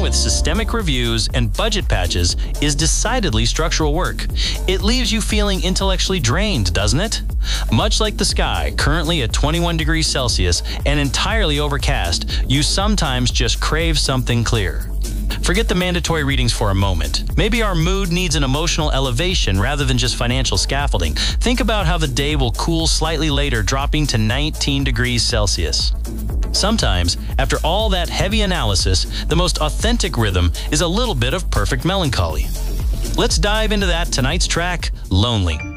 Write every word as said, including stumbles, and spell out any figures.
with systemic reviews and budget patches is decidedly structural work. It leaves you feeling intellectually drained, doesn't it? Much like the sky, currently at twenty-one degrees Celsius and entirely overcast, you sometimes just crave something clear. Forget the mandatory readings for a moment. Maybe our mood needs an emotional elevation rather than just financial scaffolding. Think about how the day will cool slightly later, dropping to nineteen degrees Celsius. Sometimes, after all that heavy analysis, the most authentic rhythm is a little bit of perfect melancholy. Let's dive into that tonight's track, Lonely.